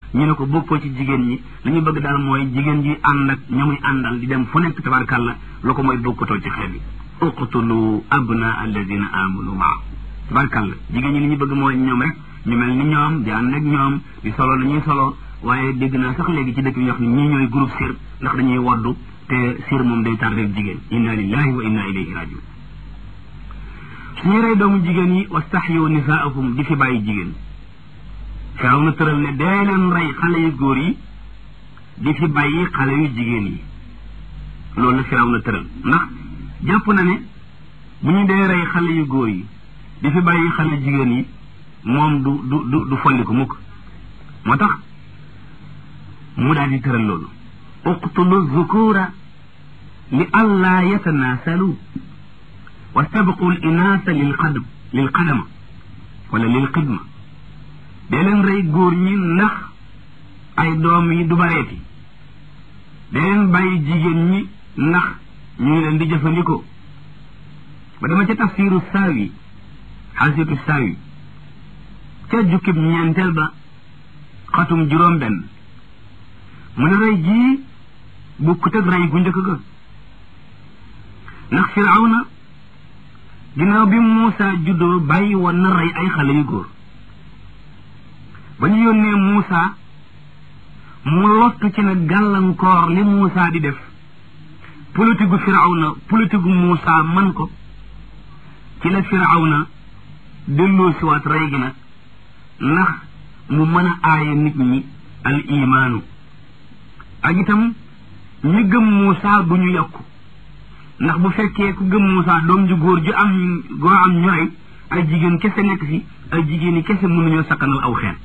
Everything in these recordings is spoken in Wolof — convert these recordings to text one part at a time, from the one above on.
ñu ne ko bokkoo ci jigéen ñi li ñu bëgg daal mooy jigéen ji ànd ak ña muy àndal di dem fu nekk tabarkàlla lu ko mooy bokkatoo ci xeet bi uqtulu abna alladina amanu maa tabarkàlla jigéen ñi li ñu bëgg mooy ñoom rek ñu mel ni ñoom di ànd ak ñoom di solo na ñuy solo waaye dégg naa sax léegi ci dëkk bi ñu wax ni ñii ñooy groupe sir ndax dañuy woddu te sir moom day tardé jigéen inna lillahi wa inna ilayhi rajiun suñu rey doomu jigéen yi wastaxyu nisaahum di fi bàyyi jigéen firaw na tëral ne dee leen rey xale yu góor yi di fi bàyyi xale yu jigéen yi loolu la firaw na tëral ndax jàpp na ne bu ñu dee rey xale yu góor yi di fi bàyyi xale jigéen yi moom du folli ko mukk moo tax mu daal di tëral loolu uqtulu zukura li allaa yatanaasalu wastabqu l inaasa lil qadama wala lil xidma dee leen rey góor ñi ndax ay doom yi du bareeti dee leen bàyyi jigéen ñi ndax ñu ngi leen di jëfandikoo ba dama ca tafsiru saawi xasitu saawi ca jukkib ñeenteel ba xatum juróom benn mu ne rey jii bukkut ak rey gu njëkk ga ndax firawna ginnaaw bi Muusa juddoo bàyyi woon na rey ay xale yu góor ba ñu yónnee Muusa mu lottu ci nag gàllankoor li Muusa di def politique gu firawna politique gu Muusa man ko ci la firawna delloo si waat rey gi nag ndax mu mën a aaye nit ñi al imaanu ak itam ñi gëm Muusa bu ñu yokku ndax bu fekkee ku gëm Muusa doom ju góor ju am ñu rey ay jigéen kese nekk fi ay jigéen yi kese mënuñoo sakkanal aw xeet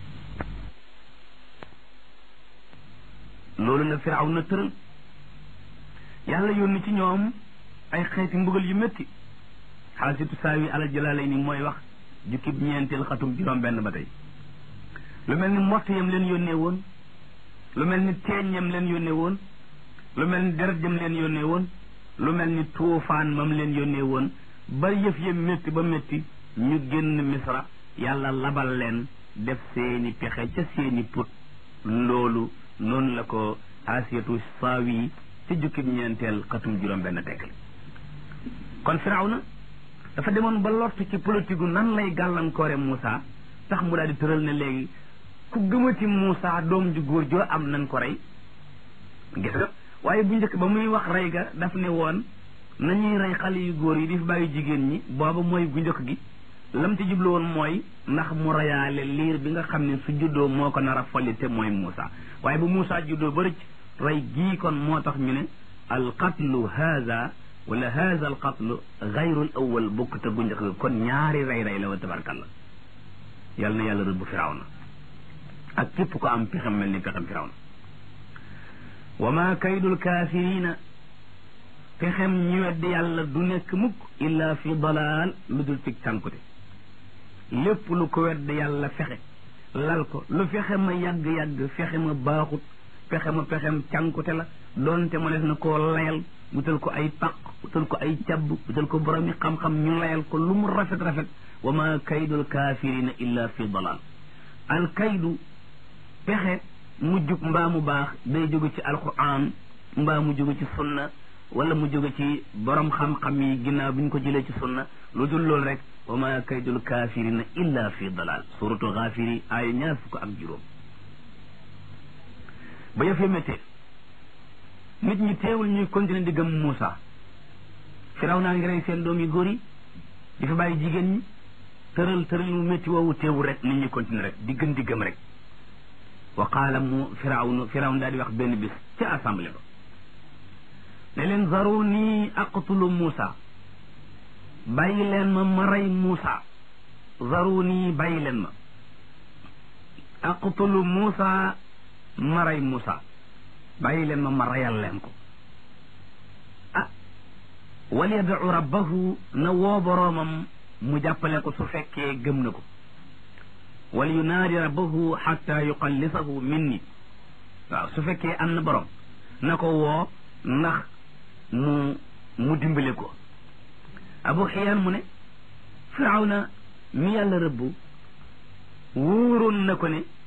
loolu la Firawna tëral yàlla yónni ci ñoom ay xeeti mbugal yu métti xaasitu saawi alal jalaalayni mooy wax jukkib ñeenteel xatum juróom benn ba tey lu mel ni mbott yam leen yónnee woon lu mel ni teeñ yam leen yónnee woon lu mel ni deret yam leen yónnee woon lu mel ni tuufaan mam leen yónnee woon ba yëf ya métti ba métti ñu génn misra yàlla labal leen def seeni pexe ca seeni put loolu noonu la ko asiyatu saawi ci jukkib ñeenteel xatum juróom benn tekkal kon firawna dafa demoon ba lott ci politique nan lay gàllankoore Muusa tax mu daal di tëral ne léegi ku gëmati Muusa doom ju góor joo am nañ ko rey gis nga waaye bu njëkk ba muy wax rey ga daf ne woon nañuy rey xale yu góor yi di fi bàyyi jigéen ñi booba mooy bu njëkk gi lam ci jublu woon mooy ndax mu reyaale liir bi nga xam ne su juddoo moo ko nar a folli te mooy Muusa waaye bu Muusa juddoo ba rëcc rey gii kon moo tax ñu ne al qatlu haza wala haza al qatlu gayru al awal bokk te bu njëkk ga kon ñaari rey la wa tabarkalla yal na yàlla rëbb firawna ak képp ko am pexem mel ni pexem firawna wa ma kaydul kaafirina pexem ñu weddi yàlla du nekk mukk illa fi dalaal lu dul ci cànkute lépp lu ko weddi yàlla fexe lal ko lu fexe ma yàgg-yàgg fexe ma baaxut fexe ma pexem cànkute la doonte mu def na koo layal wutal ko ay paq wutal ko ay cabb wutal ko boromi xam-xam ñu layal ko lu mu rafet-rafet wa ma kaydul kaafirina illa fi dalaal al kaydu pexe mu jub mbaa mu baax day jóge ci alquran mbaa mu jóge ci sunna wala mu jóge ci borom xam-xam yi ginnaaw bi ñu ko jëlee ci sunna lu dul loolu rek wa ma kaydul kaafirina illa fi dalal suratu Gaafiri aaya 25 ba yëfee méttee nit ñi teewul ñuy continuer di gëm Muusa Firawna ngi rey seen doom yu góor yi di fa bàyyi jigéen ñi tëral mu métti woowu teewul rek nit ñi continuer rek di gëm rek wa qaala Firawna daal di wax benn bis ca assemblée ba ne leen zaruni aqtulu Muusa bàyyi leen ma rey Muusa zaruni bàyyi leen ma aqtulu Muusa ma rey Muusa bàyyi leen ma reyal leen ko wal yad'u rabbahu na woo boroomam mu jàppale ko su fekkee gëm na ko wal yunaadi rabbahu xatta yuqallisahu minni waaw su fekkee am na borom na ko woo ndax mu dimbale ko Abu Xiyaan mu ne Firawna mi yàlla rëbbu wóoroon na ko ne